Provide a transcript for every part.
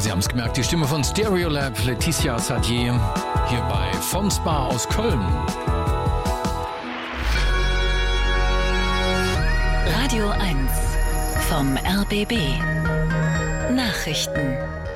Sie haben es gemerkt, die Stimme von Stereolab, Laetitia Sadier, hier bei Vom Spa aus Köln. Radio 1 vom RBB. Nachrichten.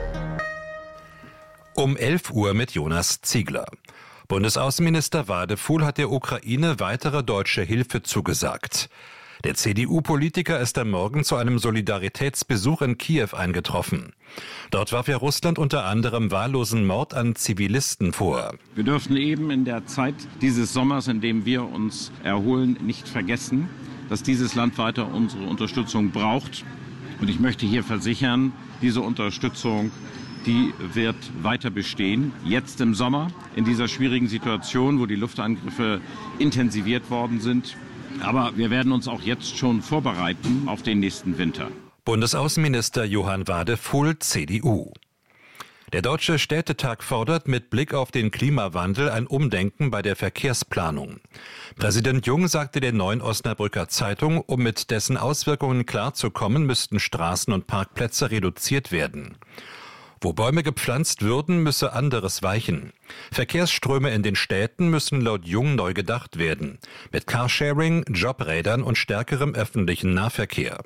Um 11 Uhr mit Jonas Ziegler. Bundesaußenminister Wadefuhl hat der Ukraine weitere deutsche Hilfe zugesagt. Der CDU-Politiker ist am Morgen zu einem Solidaritätsbesuch in Kiew eingetroffen. Dort warf er Russland unter anderem wahllosen Mord an Zivilisten vor. Wir dürfen eben in der Zeit dieses Sommers, in dem wir uns erholen, nicht vergessen, dass dieses Land weiter unsere Unterstützung braucht. Und ich möchte hier versichern, diese Unterstützung, die wird weiter bestehen. Jetzt im Sommer, in dieser schwierigen Situation, wo die Luftangriffe intensiviert worden sind. Aber wir werden uns auch jetzt schon vorbereiten auf den nächsten Winter. Bundesaußenminister Johann Wadefuhl, CDU. Der Deutsche Städtetag fordert mit Blick auf den Klimawandel ein Umdenken bei der Verkehrsplanung. Präsident Jung sagte der Neuen Osnabrücker Zeitung, um mit dessen Auswirkungen klarzukommen, müssten Straßen und Parkplätze reduziert werden. Wo Bäume gepflanzt würden, müsse anderes weichen. Verkehrsströme in den Städten müssen laut Jung neu gedacht werden. Mit Carsharing, Jobrädern und stärkerem öffentlichen Nahverkehr.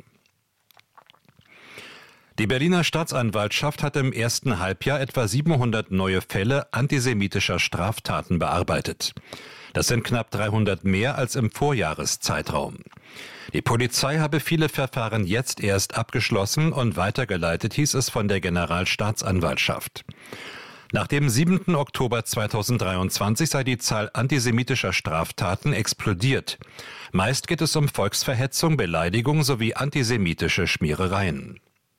Die Berliner Staatsanwaltschaft hat im ersten Halbjahr etwa 700 neue Fälle antisemitischer Straftaten bearbeitet. Das sind knapp 300 mehr als im Vorjahreszeitraum. Die Polizei habe viele Verfahren jetzt erst abgeschlossen und weitergeleitet, hieß es von der Generalstaatsanwaltschaft. Nach dem 7. Oktober 2023 sei die Zahl antisemitischer Straftaten explodiert. Meist geht es um Volksverhetzung, Beleidigung sowie antisemitische Schmierereien.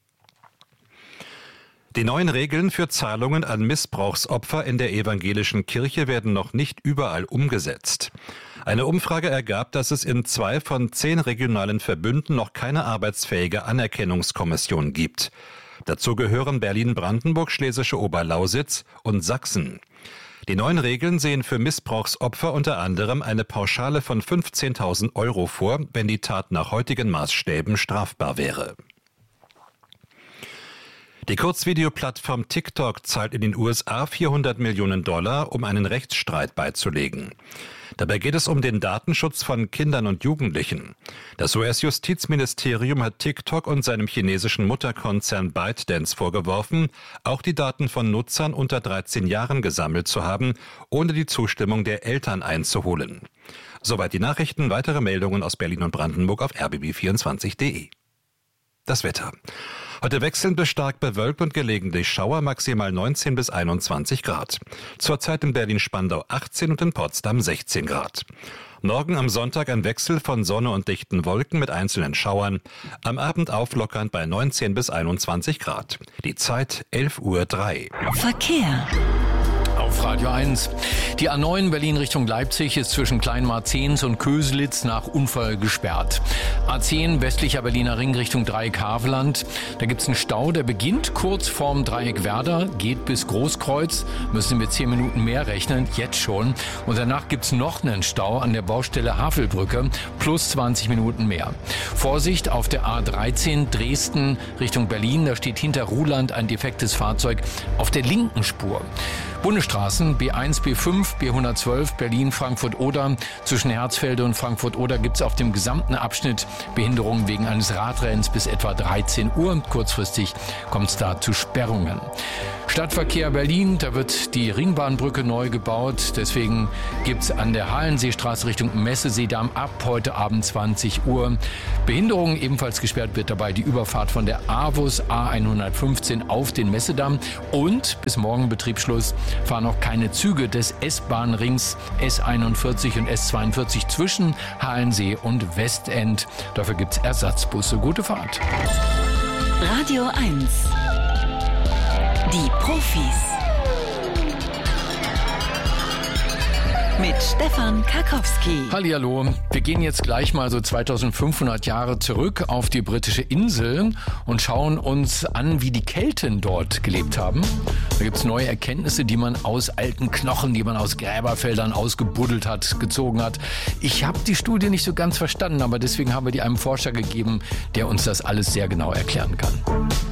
Die neuen Regeln für Zahlungen an Missbrauchsopfer in der evangelischen Kirche werden noch nicht überall umgesetzt. Eine Umfrage ergab, dass es in 2 von 10 regionalen Verbünden noch keine arbeitsfähige Anerkennungskommission gibt. Dazu gehören Berlin-Brandenburg, Schlesische Oberlausitz und Sachsen. Die neuen Regeln sehen für Missbrauchsopfer unter anderem eine Pauschale von 15.000 € vor, wenn die Tat nach heutigen Maßstäben strafbar wäre. Die Kurzvideoplattform TikTok zahlt in den USA $400 Millionen, um einen Rechtsstreit beizulegen. Dabei geht es um den Datenschutz von Kindern und Jugendlichen. Das US-Justizministerium hat TikTok und seinem chinesischen Mutterkonzern ByteDance vorgeworfen, auch die Daten von Nutzern unter 13 Jahren gesammelt zu haben, ohne die Zustimmung der Eltern einzuholen. Soweit die Nachrichten. Weitere Meldungen aus Berlin und Brandenburg auf rbb24.de. Das Wetter. Heute wechselnd bis stark bewölkt und gelegentlich Schauer, maximal 19 bis 21 Grad. Zurzeit in Berlin-Spandau 18 und in Potsdam 16 Grad. Morgen am Sonntag ein Wechsel von Sonne und dichten Wolken mit einzelnen Schauern. Am Abend auflockernd bei 19 bis 21 Grad. Die Zeit 11:03 Uhr. Verkehr. Auf Radio 1. Die A9 Berlin Richtung Leipzig ist zwischen Kleinmarzens und Köselitz nach Unfall gesperrt. A10 westlicher Berliner Ring Richtung Dreieck Havelland. Da gibt's einen Stau, der beginnt kurz vorm Dreieck Werder, geht bis Großkreuz. Müssen wir 10 Minuten mehr rechnen, jetzt schon. Und danach gibt's noch einen Stau an der Baustelle Havelbrücke, plus 20 Minuten mehr. Vorsicht auf der A13 Dresden Richtung Berlin. Da steht hinter Ruhland ein defektes Fahrzeug auf der linken Spur. Bundesstraßen B1, B5, B112, Berlin-Frankfurt-Oder. Zwischen Herzfelde und Frankfurt-Oder gibt es auf dem gesamten Abschnitt Behinderungen wegen eines Radrenns bis etwa 13 Uhr. Kurzfristig kommt es da zu Sperrungen. Stadtverkehr Berlin, da wird die Ringbahnbrücke neu gebaut. Deswegen gibt es an der Hallenseestraße Richtung Messeseedamm ab heute Abend 20 Uhr. Behinderungen ebenfalls gesperrt wird dabei die Überfahrt von der AWUS A115 auf den Messedamm. Und bis morgen Betriebsschluss fahren auch keine Züge des S-Bahn-Rings S41 und S42 zwischen Halensee und Westend. Dafür gibt es Ersatzbusse. Gute Fahrt. Radio 1. Die Profis. Mit Stefan Karkowski. Hallihallo. Wir gehen jetzt gleich mal so 2500 Jahre zurück auf die britische Insel und schauen uns an, wie die Kelten dort gelebt haben. Da gibt es neue Erkenntnisse, die man aus alten Knochen, die man aus Gräberfeldern ausgebuddelt hat, gezogen hat. Ich habe die Studie nicht so ganz verstanden, aber deswegen haben wir die einem Forscher gegeben, der uns das alles sehr genau erklären kann.